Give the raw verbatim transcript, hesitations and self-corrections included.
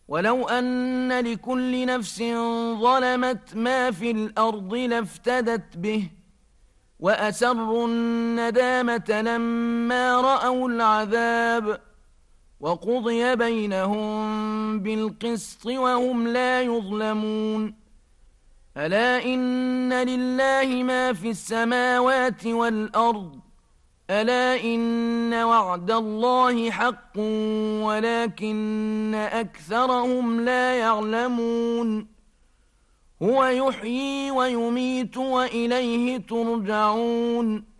ولو أن لكل نفس ظلمت ما في الأرض لافتدت به وأسروا الندامة لما رأوا العذاب وقضي بينهم بالقسط وهم لا يظلمون ألا إن لله ما في السماوات والأرض ألا إن وعد الله حق ولكن أكثرهم لا يعلمون هو يحيي ويميت وإليه ترجعون